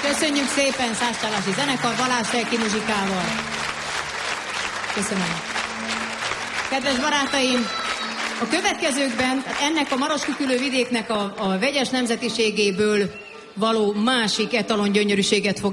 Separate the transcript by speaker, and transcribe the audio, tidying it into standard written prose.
Speaker 1: Köszönjük szépen Szászcsálási zenekar Balázs Selki muzsikával. Köszönöm. Kedves barátaim, a következőkben ennek a Maroskükülő vidéknek a vegyes nemzetiségéből való másik etalon gyönyörűséget fog